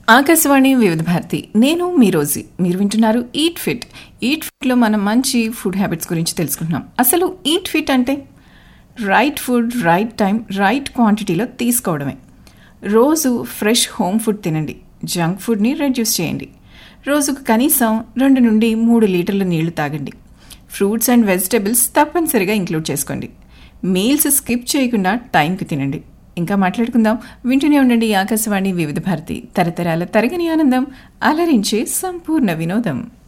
ఆకాశవాణి వివిధ భారతి. నేను మీ రోజు. మీరు వింటున్నారు ఈట్ ఫిట్. ఈట్ ఫిట్లో మనం మంచి ఫుడ్ హ్యాబిట్స్ గురించి తెలుసుకుంటున్నాం. అసలు ఈట్ ఫిట్ అంటే right food right time right క్వాంటిటీలో తీసుకోవడమే. రోజు ఫ్రెష్ హోమ్ ఫుడ్ తినండి. జంక్ ఫుడ్ని రెడ్యూస్ చేయండి. రోజుకు కనీసం 2 నుండి 3 లీటర్ల నీళ్లు తాగండి. ఫ్రూట్స్ అండ్ వెజిటబుల్స్ తప్పనిసరిగా ఇంక్లూడ్ చేసుకోండి. మీల్స్ స్కిప్ చేయకుండా టైంకి తినండి. ఇంకా మాట్లాడుకుందాం. వింటూనే ఉండండి ఆకాశవాణి వివిధ భారతి. తరతరాల తరగని ఆనందం, అలరించే సంపూర్ణ వినోదం.